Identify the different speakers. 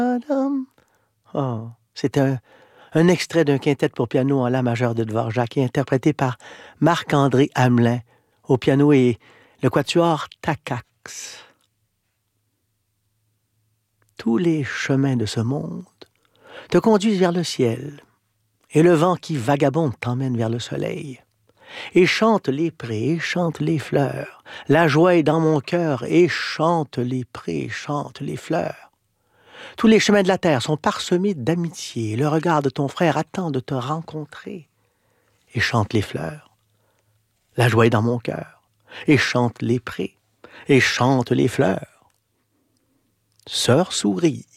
Speaker 1: Oh, c'est un extrait d'un quintet pour piano en la majeur de Dvorak, interprété par Marc-André Hamelin au piano et le quatuor Takacs. Tous les chemins de ce monde te conduisent vers le ciel, et le vent qui vagabonde t'emmène vers le soleil. Et chante les prés, et chante les fleurs. La joie est dans mon cœur, et chante les prés, et chante les fleurs. Tous les chemins de la terre sont parsemés d'amitié. Le regard de ton frère attend de te rencontrer. Et chante les fleurs. La joie est dans mon cœur, et chante les prés, et chante les fleurs. Sœur sourit,